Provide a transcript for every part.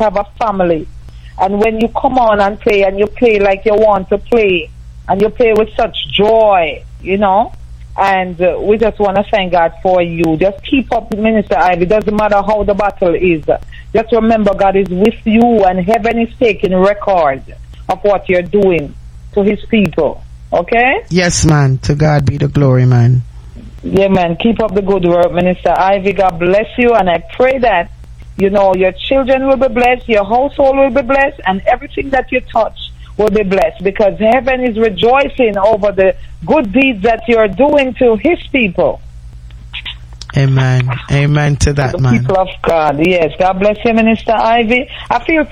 have a family. And when you come on and you play like you want to play, and you play with such joy, you know, and we just want to thank God for you. Just keep up, Minister Ivy. Doesn't matter how the battle is. Just remember God is with you, and heaven is taking record of what you're doing to his people. Okay? Yes, man. To God be the glory, man. Yeah, man. Keep up the good work, Minister Ivy. God bless you, and I pray that, you know, your children will be blessed, your household will be blessed, and everything that you touch will be blessed, because heaven is rejoicing over the good deeds that you're doing to his people. Amen. Amen to that, man. People of God, yes. God bless you, Minister Ivy. I feel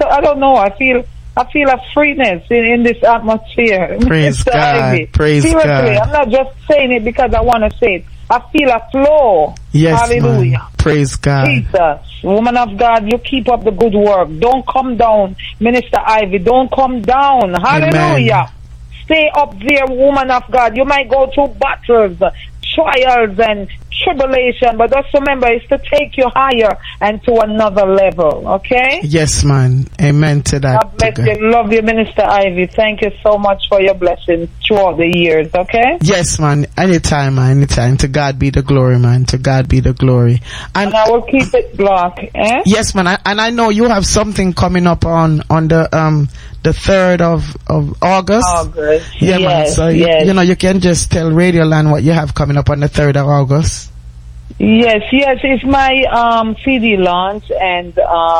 a freeness in this atmosphere. Praise Minister God. Ivy. Praise Seriously, God. I'm not just saying it because I want to say it. I feel a flow. Yes, hallelujah. man. Praise God. Jesus, woman of God, you keep up the good work. Don't come down, Minister Ivy. Don't come down. Hallelujah. Amen. Stay up there, woman of God. You might go through battles, trials, and tribulation, but just remember, it's to take you higher and to another level. Okay? Yes, man. Amen to that. God bless you. Love you, Minister Ivy. Thank you so much for your blessings throughout the years. Okay? Yes, man. Anytime, man. Anytime. To God be the glory, man. To God be the glory. And I will keep it blocked. Eh? Yes, man. And I know you have something coming up on the 3rd of August. Yeah, yes, man. So you know, you can just tell Radioland what you have coming up on the 3rd of August. Yes, it's my CD launch and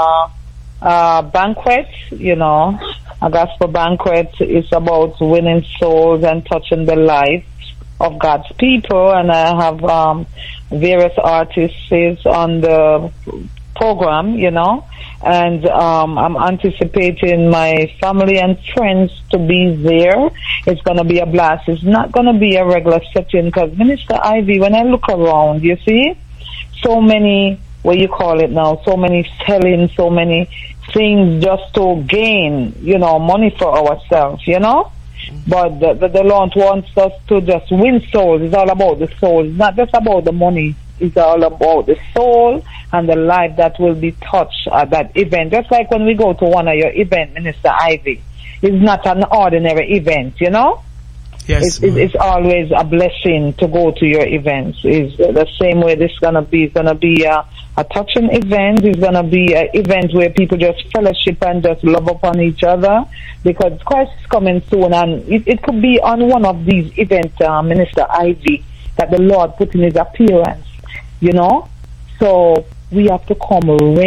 banquet, you know. A gospel banquet is about winning souls and touching the life of God's people, and I have various artists on the program, you know, and I'm anticipating my family and friends to be there. It's going to be a blast. It's not going to be a regular setting, because Minister Ivy, when I look around, you see so many, what you call it now, so many selling, so many things just to gain, you know, money for ourselves, you know. But the Lord wants us to just win souls. It's all about the soul. It's not just about the money. It's all about the soul and the life that will be touched at that event. Just like when we go to one of your events, Minister Ivy, it's not an ordinary event, you know? Yes, it's always a blessing to go to your events. It's the same way this is going to be. It's going to be a touching event. It's going to be an event where people just fellowship and just love upon each other, because Christ is coming soon, and it could be on one of these events, Minister Ivy, that the Lord put in his appearance, you know. So we have to come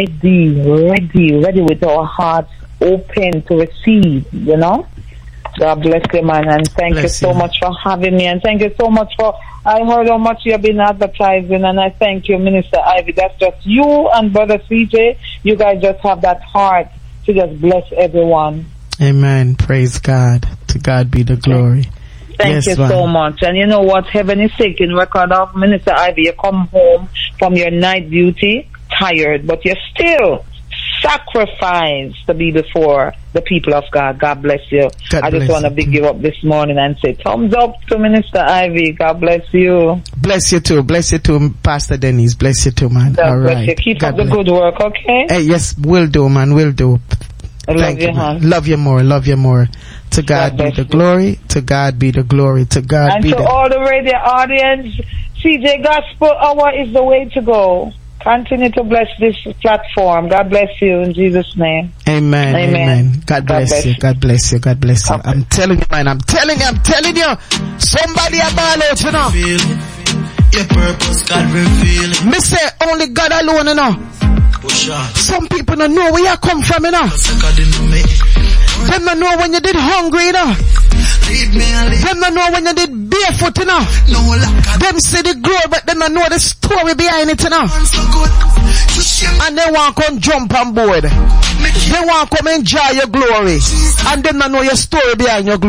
ready with our hearts open to receive, you know. God bless you, man, and thank you so much for having me, and thank you so much for, I heard how much you've been advertising, and I thank you, Minister Ivy. That's just you and Brother CJ. You guys just have that heart to just bless everyone. Amen. Praise God. To God be the glory. Thank you so much. And you know what? Heaven is taking record of, Minister Ivy. You come home from your night duty tired, but you're still sacrificed to be before the people of God. God bless you. I just want to big you up this morning and say thumbs up to Minister Ivy. God bless you. Bless you too. Bless you too, Pastor Denise. Bless you too, man. God all bless right. You. Keep up the good work, okay? Hey, yes, will do, man. Will do. Thank you, man. Love you more. Love you more. To God be the glory. To God be the glory. To God be the... And to all the radio audience, CJ Gospel Hour is the way to go. Continue to bless this platform. God bless you in Jesus' name. Amen. Amen. God bless you. God bless you. God bless you. I'm telling you, man. I'm telling you. Somebody about it, you know. Your purpose, God reveal it. Me say only God alone, you know. Some people don't know where you come from, you know. Them don't know when you did hungry, you know. Them don't know when you did barefoot, you know. Them see the glory, but them don't know the story behind it, you know. And they want to come jump on board. They want to come enjoy your glory. And them don't know your story behind your glory.